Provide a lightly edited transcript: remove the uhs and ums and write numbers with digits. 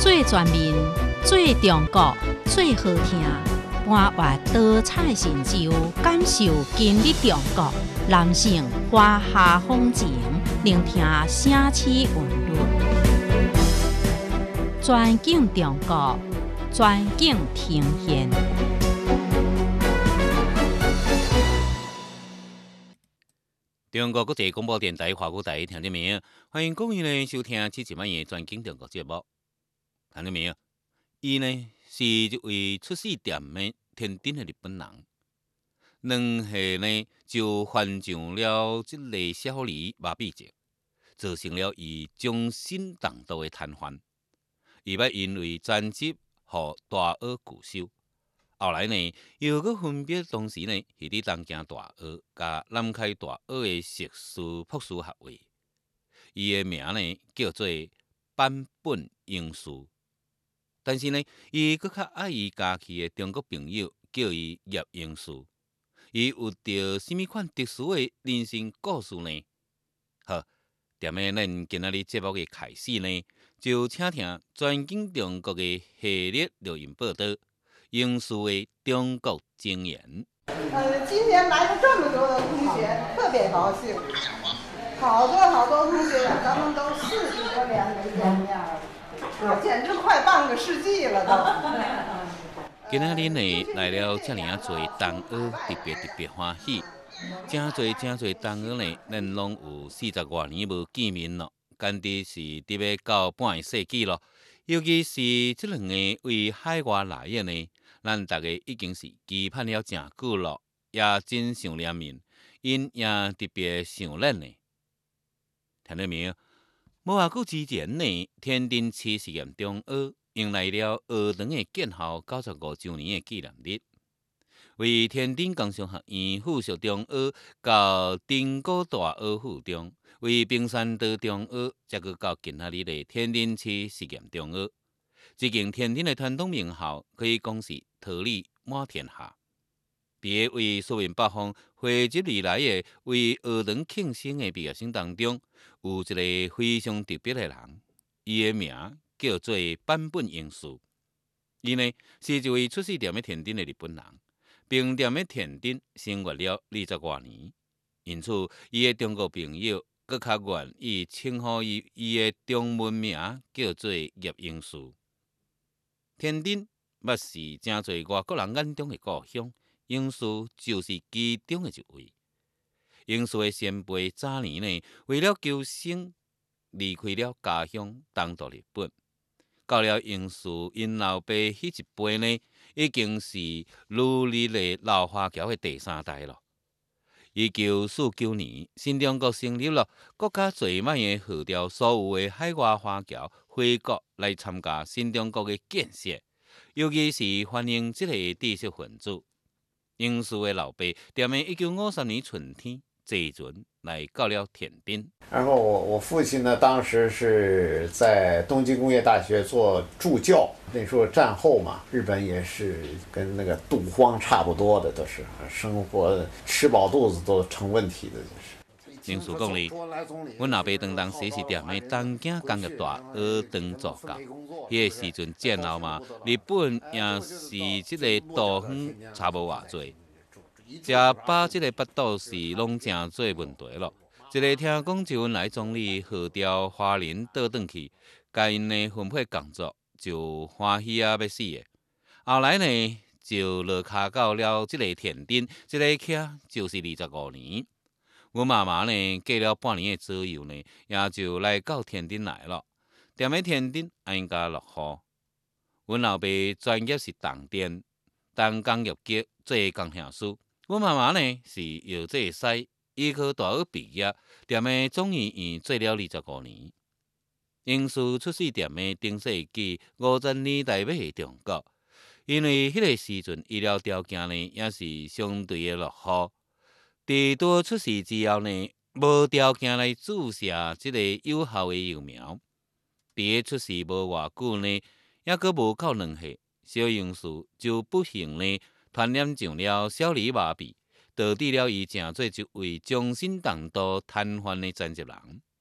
最全面、最中国、最好听，搬越多彩神州，感受今日中国。男性华夏风情，聆听城市韵律。全景中国，全景呈现。 中国国际广播电台华语台听众朋友，欢迎各位呢收听这一晚的全景中国节目。听众朋友，伊呢是一位出世店的天津的日本人，两岁呢就患上了这个小儿麻痹症，造成了伊终身重度的瘫痪。伊要因为残疾和大学拒收。后来呢，又搁分别同时呢，是伫东京大学甲南开大学的硕士、博士学位。伊的名呢叫做坂本英树，但是呢，伊搁较爱伊家己的中国朋友叫伊叶英树。伊有着甚物款特殊的人生故事呢？好，踮咧咱今仔日节目的开始呢，就请听全景中国的系列录音报道。英树的中国经验。 今年来了这么多的同学，特别高兴。好多同学呀，咱们都40多年没见面了，简直快半个世纪了都。 今仔日呢来了遮尔啊侪同学，特别欢喜。真侪同学呢，咱拢有40多年无见面咯，简直是伫要到半个世纪咯。尤其是这两个为海外来的呢。咱大家已经是期盼了真久了，也真想念面，因也特别想咱呢。听到没有？无偌久之前呢，天津市实验中学迎来了学堂的建校95周年的纪念日，为天津工商学院附属中学到丁果大学附中，为平山岛中学，再去到今仔日的天津市实验中学。这间天津的传统名校可以讲是桃李满天下，伫个为所有北方汇集而来的为学堂庆生的毕业生当中，有一个非常特别的人，伊的名叫做坂本英树。伊呢是一位出世踮咧天津的日本人，并踮咧天津生活了20多年，因此伊的中国朋友搁较愿意称呼伊的中文名叫做叶英树。天津捌是真侪外国人眼中的故乡，英树就是其中的一位。英树的先辈早年呢，为了求生，离开了家乡，东渡日本。到了英树因老爸迄一辈呢，已经是如日的老华侨的第3代了。1949年，新中国成立了，国家最慢的号召所有的海外华侨回国来参加新中国的建设，尤其是欢迎这个知识分子。英树的老爸踮咧1953年春天坐船来到了天津。 然后我父亲呢，当时是在东京工业大学做助教。那时候战后嘛，日本也是跟那个肚荒差不多的，都是生活吃饱肚子都成问题的，就是。 英树讲哩，阮老爸当时是踮咧东京工业大学当助教，迄个时阵战后嘛，日本也是这个杜荒差无偌济，食饱这个腹肚是拢真做问题咯。一个听讲周恩来总理号召华人倒转去，甲因呢分配工作，就欢喜啊要死的。后来呢，就落脚到了这个天津，这个徛就是25年。阮妈妈呢，过了半年的左右呢，也就来到天津来了。踮咧天津安家落户。阮老爸专业是重电，当工业局做工程师。阮妈妈呢是药剂师，医科大学毕业，踮咧中医院做了25年。英树出世踮咧中世纪50年代尾的中国，因为迄个时阵医疗条件呢也是相对的落后。伫拄出世之后呢，无条件来注射这个有效的疫苗。伫个出世无偌久呢，还阁无到2岁，小英树就不幸呢传染上了小儿麻痹，导致了伊成做一位终身重度瘫痪的残疾人。